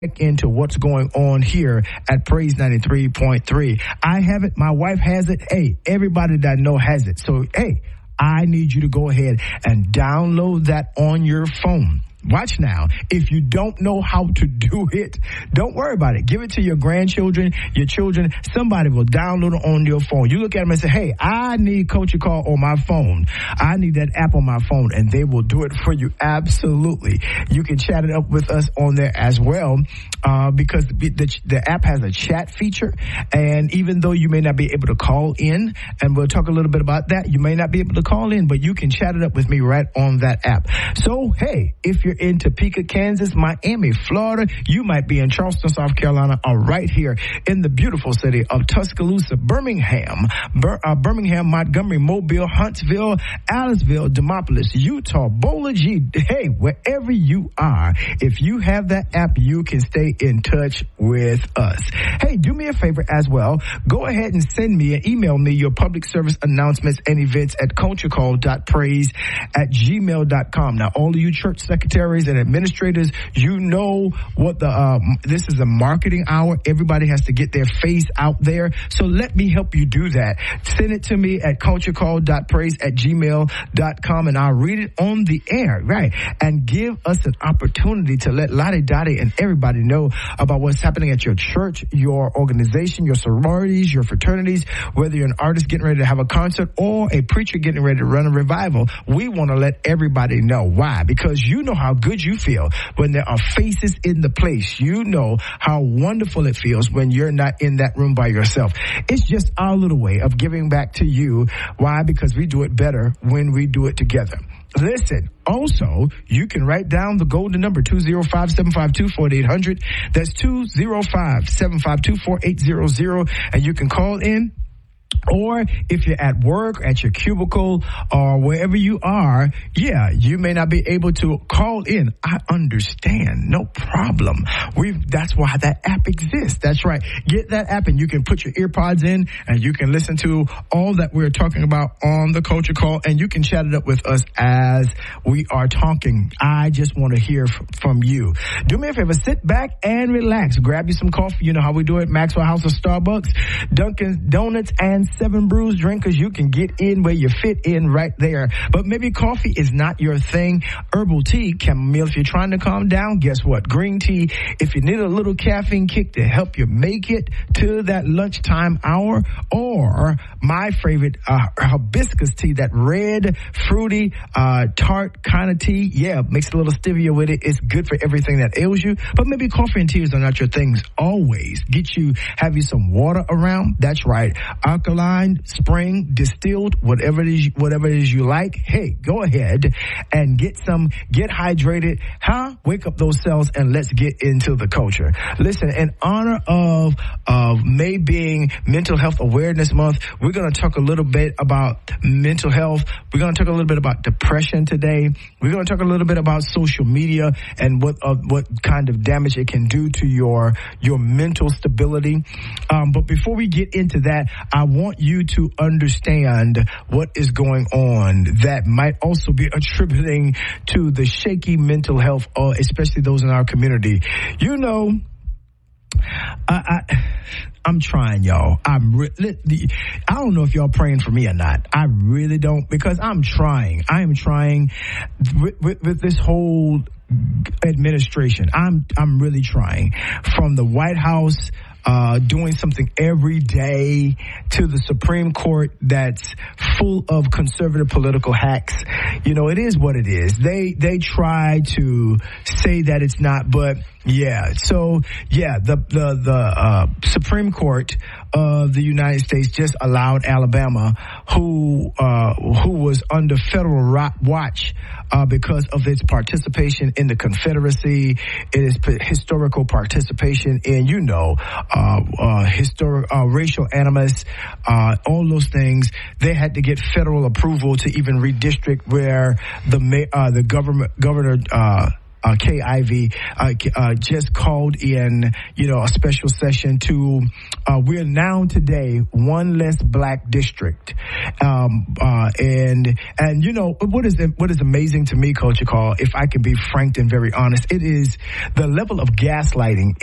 into what's going on here at Praise 93.3. I have it. My wife has it. Hey, everybody that I know has it. So, hey, I need you to go ahead and download that on your phone. Watch now. If you don't know how to do it, don't worry about it. Give it to your grandchildren, your children. Somebody will download it on your phone. You look at them and say, hey, I need Culture Call on my phone. I need that app on my phone, and they will do it for you. Absolutely. You can chat it up with us on there as well, because the app has a chat feature. And even though you may not be able to call in, and we'll talk a little bit about that, you may not be able to call in, but you can chat it up with me right on that app. So, hey, if you're in Topeka, Kansas, Miami, Florida, you might be in Charleston, South Carolina, or right here in the beautiful city of Tuscaloosa, Birmingham, Montgomery, Mobile, Huntsville, Aliceville, Demopolis, Utah, Bowler G. Hey, wherever you are, if you have that app, you can stay in touch with us. Hey, do me a favor as well. Go ahead and send me and email me your public service announcements and events at culturecall.praise@gmail.com. Now, all of you church secretaries and administrators, you know what this is a marketing hour. Everybody has to get their face out there. So let me help you do that. Send it to me at culturecall.praise@gmail.com, and I'll read it on the air, right? And give us an opportunity to let Lottie Dottie and everybody know about what's happening at your church, your organization, your sororities, your fraternities, whether you're an artist getting ready to have a concert or a preacher getting ready to run a revival. We want to let everybody know. Why? Because you know how good you feel when there are faces in the place. You know how wonderful it feels when you're not in that room by yourself. It's just our little way of giving back to you. Why? Because we do it better when we do it together. Listen, also, you can write down the golden number, 205-752-4800. That's 205-752-4800, and you can call in. Or if you're at work, at your cubicle, or wherever you are, you may not be able to call in. I understand. No problem. That's why that app exists. That's right. Get that app and you can put your earpods in and you can listen to all that we're talking about on the Culture Call, and you can chat it up with us as we are talking. I just want to hear from you. Do me a favor. Sit back and relax. Grab you some coffee. You know how we do it. Maxwell House of Starbucks, Dunkin' Donuts, and 7 Brews drinkers. You can get in where you fit in right there. But maybe coffee is not your thing. Herbal tea, chamomile, if you're trying to calm down, guess what? Green tea, if you need a little caffeine kick to help you make it to that lunchtime hour. Or my favorite, hibiscus tea, that red, fruity, tart kind of tea. Yeah, mix a little stevia with it. It's good for everything that ails you. But maybe coffee and teas are not your things always. Have you some water around? That's right. Alkaline, spring, distilled, whatever it is you like. Hey, go ahead and get hydrated, wake up those cells, and let's get into the culture. Listen, in honor of May being Mental Health Awareness Month, we're going to talk a little bit about mental health. We're going to talk a little bit about depression today. We're going to talk a little bit about social media and what kind of damage it can do to your mental stability. But before we get into that, I want you to understand what is going on that might also be attributing to the shaky mental health, especially those in our community. You know, I'm trying, y'all. I don't know if y'all praying for me or not. I really don't, because I'm trying. I am trying with this whole administration. I'm really trying. From the White House, doing something every day, to the Supreme Court that's full of conservative political hacks. You know, it is what it is. They try to say that it's not, but yeah. So yeah, the Supreme Court of the United States just allowed Alabama, who was under federal watch because of its participation in the Confederacy, its historical participation in, racial animus, all those things. They had to get federal approval to even redistrict where the governor KIV, just called in, a special session to, we're now today one less black district. And what is amazing to me, Culture Call, if I can be frank and very honest, it is the level of gaslighting